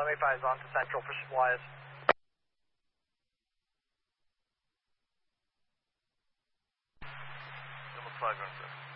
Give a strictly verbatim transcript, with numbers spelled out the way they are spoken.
eighty-five is on to Central for supplies. Number five, Gunter.